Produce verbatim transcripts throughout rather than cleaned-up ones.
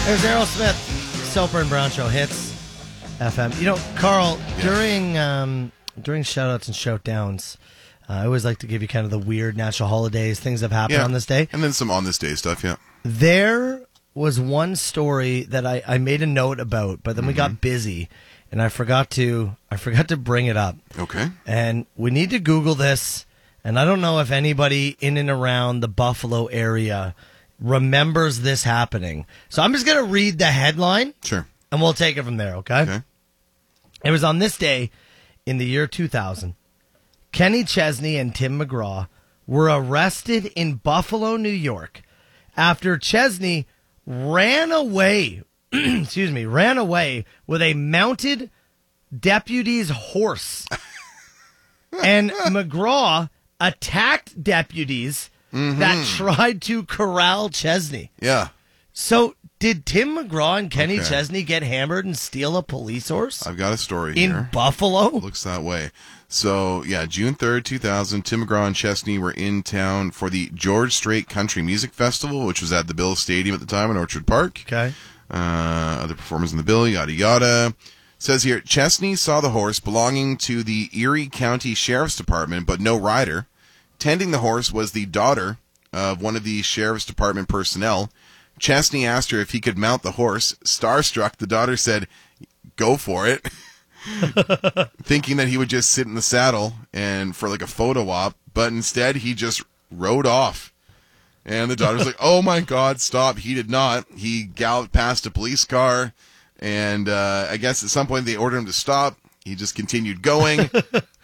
There's Aerosmith, Soper and Brown Show hits F M. You know, Carl, Yeah. during um, during shout-outs and shout-downs, uh, I always like to give you kind of the weird national holidays, things that have happened Yeah. on this day. And then some on this day stuff, yeah. There was one story that I, I made a note about, but then we got busy, and I forgot to I forgot to bring it up. Okay. And we need to Google this, and I don't know if anybody in and around the Buffalo area remembers this happening. So I'm just going to read the headline, Sure. and we'll take it from there, okay? Okay. It was on this day in the year two thousand. Kenny Chesney and Tim McGraw were arrested in Buffalo, New York, after Chesney ran away, excuse me, ran away with a mounted deputy's horse. And McGraw attacked deputies that tried to corral Chesney. Yeah. So did Tim McGraw and Kenny Okay. Chesney get hammered and steal a police horse I've got a story in here. Buffalo? Looks that way. So, yeah, June third, two thousand, Tim McGraw and Chesney were in town for the George Strait Country Music Festival, which was at the Bill Stadium at the time in Orchard Park. Okay. Uh, other performers in the bill, yada yada. Says here, Chesney saw the horse belonging to the Erie County Sheriff's Department, but no rider. Tending the horse was the daughter of one of the Sheriff's Department personnel. Chesney asked her if he could mount the horse. Starstruck, the daughter said, "Go for it." Thinking that he would just sit in the saddle and for like a photo op, but instead he just rode off. And the daughter's like, "Oh my God, stop." He did not. He galloped past a police car, and uh, I guess at some point they ordered him to stop. He just continued going.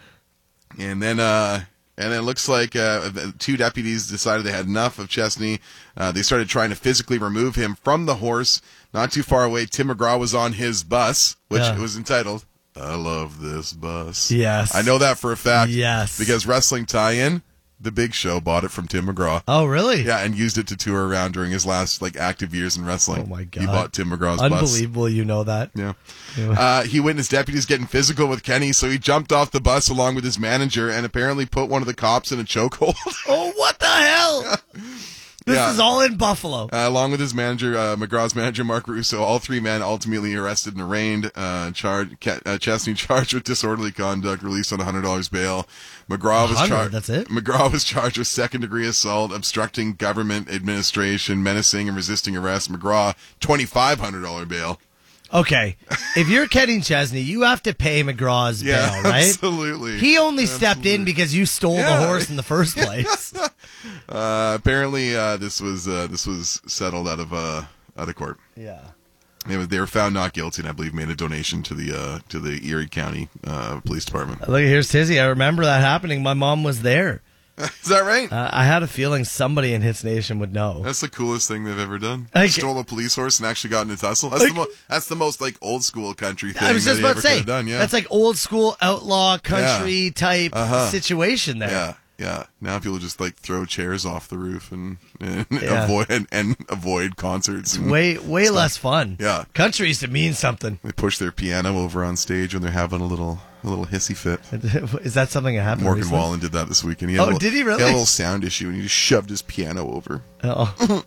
and then uh, and then it looks like uh, two deputies decided they had enough of Chesney. Uh, they started trying to physically remove him from the horse. Not too far away, Tim McGraw was on his bus, which Yeah. was entitled, "I Love This Bus." Yes. I know that for a fact. Yes. Because Wrestling Tie-In, The Big Show bought it from Tim McGraw. Oh, really? Yeah, and used it to tour around during his last like active years in wrestling. Oh, my God. He bought Tim McGraw's bus. Unbelievable you know that. Yeah. Uh, he witnessed deputies getting physical with Kenny, so he jumped off the bus along with his manager and apparently put one of the cops in a chokehold. Oh, what the hell? This Yeah. is all in Buffalo. Uh, along with his manager, uh, McGraw's manager, Mark Russo, all three men ultimately arrested and arraigned. Uh, charged, Ke- uh, Chesney charged with disorderly conduct, released on one hundred dollars bail. McGraw was one hundred, charged. that's it? McGraw was charged with second degree assault, obstructing government administration, menacing and resisting arrest. McGraw, twenty-five hundred dollars bail. Okay. If you're Kenny Chesney, you have to pay McGraw's Yeah, bail, right? absolutely. He only stepped Absolutely. in because you stole Yeah. the horse in the first place. Uh, apparently, uh, this was uh, this was settled out of uh, out of court. Yeah. They were, they were found not guilty, and I believe made a donation to the uh, to the Erie County uh, Police Department. Look, here's Tizzy. I remember that happening. My mom was there. Is that right? Uh, I had a feeling somebody in Hits Nation would know. That's the coolest thing they've ever done. Like- Stole a police horse and actually got in a tussle. That's Like- the mo- that's the most like old school country thing I was that just he about ever to say, could have done. Yeah, that's like old school outlaw country type Uh-huh. situation there. yeah, yeah. Now people just like throw chairs off the roof and, and Yeah. avoid and, and avoid concerts. And Way way stuff. less fun. Yeah. Country used to mean something. They push their piano over on stage when they're having a little a little hissy fit. Is that something that happened Morgan recently? Wallen did that this weekend. He had Oh, a little, did he really? He had a little sound issue and he just shoved his piano over. Oh.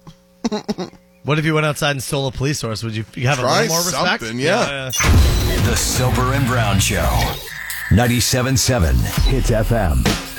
What if you went outside and stole a police horse? Would you, you have Try a little more respect? something, yeah. The Soper and Brown Show. ninety-seven point seven Hits F M.